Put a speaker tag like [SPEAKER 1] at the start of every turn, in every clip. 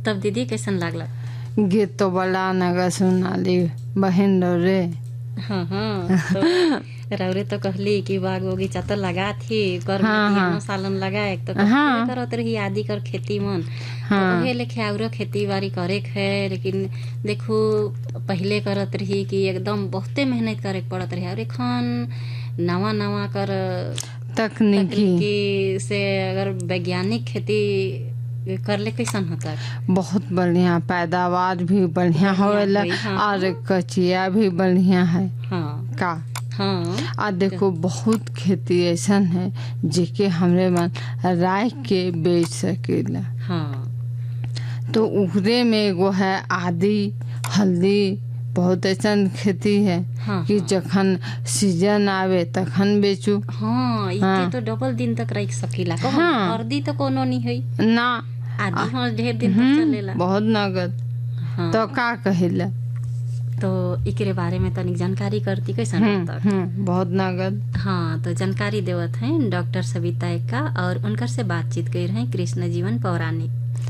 [SPEAKER 1] तब दीदी कैसन लागला?
[SPEAKER 2] गीत तो बड़ा नगा सुनाली बहन रे।
[SPEAKER 1] हाँ हाँ, तो रौरे तो कहली कि बाग बगीचा तो लगा थी कर सालन लगा एक तो करत रही आदि कर खेती मन। तो ओहे लेखे और खेती बाड़ी करे है, लेकिन देखो पहले करत रही कि एकदम बहुते मेहनत करे पड़त रही, और एखन नवा नवा कर तकनीकी से अगर वैज्ञानिक खेती कर ले कैसन होता?
[SPEAKER 2] बहुत बढ़िया, पैदावार भी बढ़िया होवेला और कचिया भी बढ़िया है।
[SPEAKER 1] हाँ
[SPEAKER 2] का
[SPEAKER 1] हाँ,
[SPEAKER 2] आ देखो बहुत खेती ऐसन है जेके हमरे मन राय के बेच सकेला।
[SPEAKER 1] हाँ,
[SPEAKER 2] तो उकरे में एगो है आदि हल्दी, बहुत ऐसन खेती है कि जखन सीजन आवे तखन बेचू।
[SPEAKER 1] हाँ, इते तो डबल दिन तक रख सकीला। हल्दी तो कोनो नहीं है
[SPEAKER 2] ना,
[SPEAKER 1] आदि हाँ ढेर दिन तक चलेला,
[SPEAKER 2] बहुत नगद। तो का कहिला,
[SPEAKER 1] तो एकरे बारे में तनिक जानकारी करती कैसन होता?
[SPEAKER 2] बहुत नगद।
[SPEAKER 1] हाँ, तो जानकारी देवत हैं डॉक्टर सविता एक्का, और उनकर से बातचीत कर रहे हैं कृष्ण जीवन पौराणिक।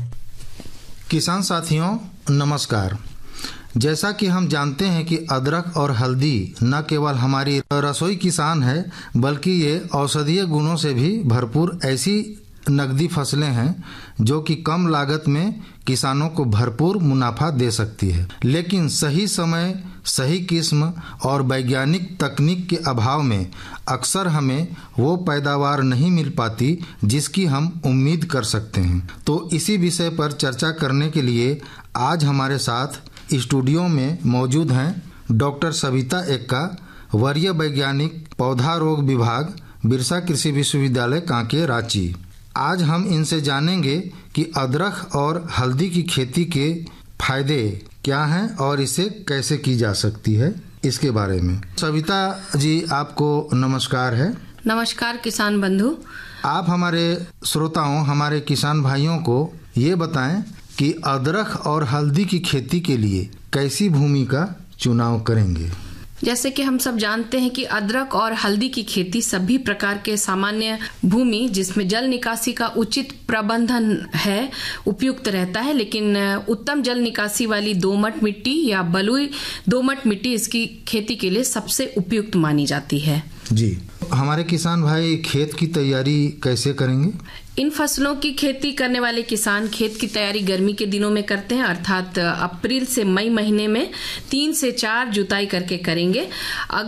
[SPEAKER 3] किसान साथियों नमस्कार। जैसा कि हम जानते हैं कि अदरक और हल्दी न केवल हमारी रसोई किसान है, बल्कि ये औषधीय गुणों से भी भरपूर ऐसी नकदी फसलें हैं जो कि कम लागत में किसानों को भरपूर मुनाफा दे सकती है। लेकिन सही समय, सही किस्म और वैज्ञानिक तकनीक के अभाव में अक्सर हमें वो पैदावार नहीं मिल पाती जिसकी हम उम्मीद कर सकते हैं। तो इसी विषय पर चर्चा करने के लिए आज हमारे साथ स्टूडियो में मौजूद हैं डॉक्टर सविता एक्का, वरीय वैज्ञानिक, पौधा रोग विभाग, बिरसा कृषि विश्वविद्यालय कांकेर, रांची। आज हम इनसे जानेंगे कि अदरक और हल्दी की खेती के फायदे क्या हैं और इसे कैसे की जा सकती है, इसके बारे में। सविता जी, आपको नमस्कार है।
[SPEAKER 4] नमस्कार किसान बंधु।
[SPEAKER 3] आप हमारे श्रोताओं, हमारे किसान भाइयों को ये बताएं कि अदरक और हल्दी की खेती के लिए कैसी भूमि का चुनाव करेंगे।
[SPEAKER 4] जैसे कि हम सब जानते हैं कि अदरक और हल्दी की खेती सभी प्रकार के सामान्य भूमि जिसमें जल निकासी का उचित प्रबंधन है उपयुक्त रहता है, लेकिन उत्तम जल निकासी वाली दोमट मिट्टी या बलुई दोमट मिट्टी इसकी खेती के लिए सबसे उपयुक्त मानी जाती है।
[SPEAKER 3] जी, हमारे किसान भाई खेत की तैयारी कैसे करेंगे?
[SPEAKER 4] इन फसलों की खेती करने वाले किसान खेत की तैयारी गर्मी के दिनों में करते हैं, अर्थात अप्रैल से मई महीने में 3 से 4 जुताई करके करेंगे।